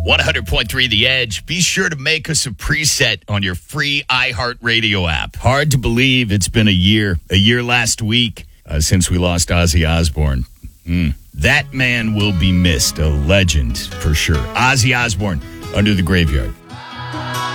100.3 The Edge. Be sure to make us a preset on your free iHeartRadio app. Hard to believe it's been a year last week since we lost Ozzy Osbourne. That man will be missed, a legend for sure. Ozzy Osbourne, Under the Graveyard.